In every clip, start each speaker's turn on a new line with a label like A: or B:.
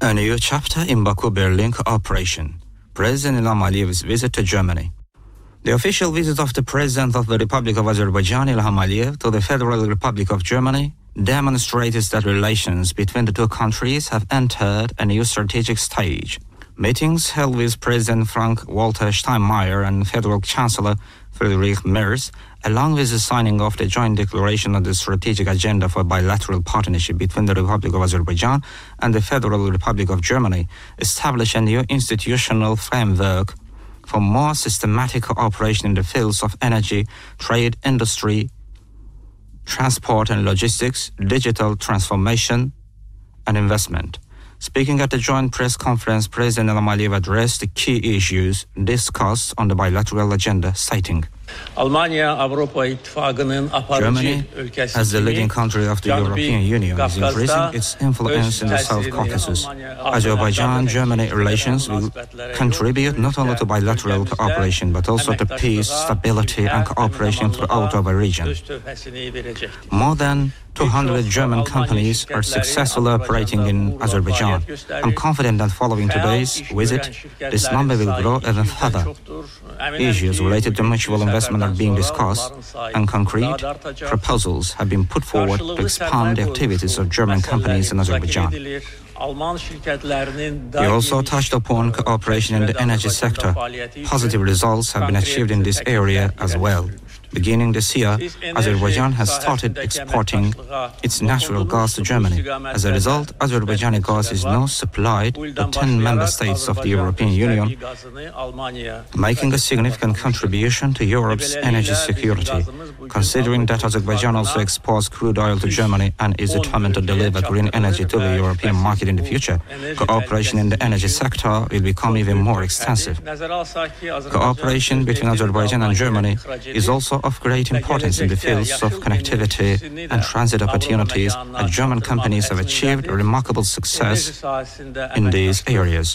A: A new chapter in Baku-Berlin cooperation. President Ilham Aliyev's visit to Germany. The official visit of the President of the Republic of Azerbaijan, Ilham Aliyev, to the Federal Republic of Germany demonstrates that relations between the two countries have entered a new strategic stage. Meetings held with President Frank-Walter Steinmeier and Federal Chancellor Friedrich Merz, along with the signing of the joint declaration on the strategic agenda for bilateral partnership between the Republic of Azerbaijan and the Federal Republic of Germany, establish a new institutional framework for more systematic cooperation in the fields of energy, trade, industry, transport and logistics, digital transformation, and investment. Speaking at the joint press conference, President Ilham Aliyev addressed the key issues discussed on the bilateral agenda, citing,
B: Germany,
A: as the leading country of the European Union, is increasing its influence in the South Caucasus. Azerbaijan-Germany relations will contribute not only to bilateral cooperation, but also to peace, stability, and cooperation throughout our region. More than 200 German companies are successfully operating in Azerbaijan. I'm confident that following today's visit, this number will grow even further. Issues related to mutual investment are being discussed, and concrete proposals have been put forward to expand the activities of German companies in Azerbaijan. He also touched upon cooperation in the energy sector. Positive results have been achieved in this area as well. Beginning this year, Azerbaijan has started exporting its natural gas to Germany. As a result, Azerbaijani gas is now supplied to 10 member states of the European Union, making a significant contribution to Europe's energy security. Considering that Azerbaijan also exports crude oil to Germany and is determined to deliver green energy to the European market in the future, cooperation in the energy sector will become even more extensive. Cooperation between Azerbaijan and Germany is also of great importance in the fields of connectivity and transit opportunities, and German companies have achieved remarkable success in these areas.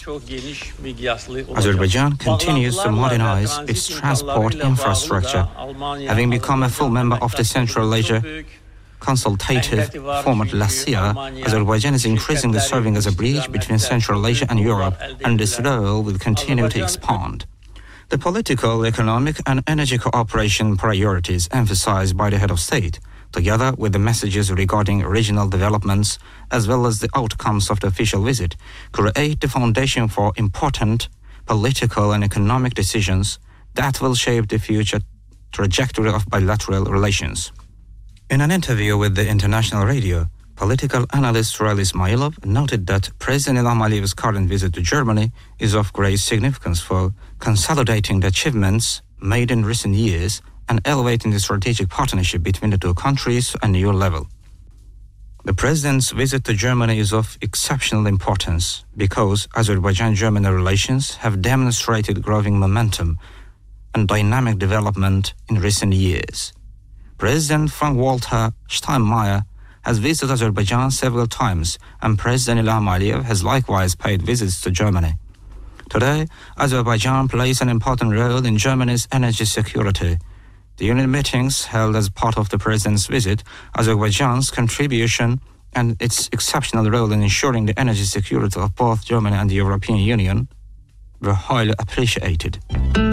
A: Azerbaijan continues to modernize its transport infrastructure. Having become a full member of the Central Asia Consultative Format last year, Azerbaijan is increasingly serving as a bridge between Central Asia and Europe, and this role will continue to expand. The political, economic, and energy cooperation priorities emphasized by the head of state, together with the messages regarding regional developments as well as the outcomes of the official visit, create the foundation for important political and economic decisions that will shape the future trajectory of bilateral relations. In an interview with the international radio, political analyst Rail Ismailov noted that President Ilham Aliyev's current visit to Germany is of great significance for consolidating the achievements made in recent years and elevating the strategic partnership between the two countries to a new level. The President's visit to Germany is of exceptional importance because Azerbaijan-Germany relations have demonstrated growing momentum and dynamic development in recent years. President Frank-Walter Steinmeier has visited Azerbaijan several times, and President Ilham Aliyev has likewise paid visits to Germany. Today, Azerbaijan plays an important role in Germany's energy security. The unit meetings held as part of the President's visit, Azerbaijan's contribution and its exceptional role in ensuring the energy security of both Germany and the European Union were highly appreciated.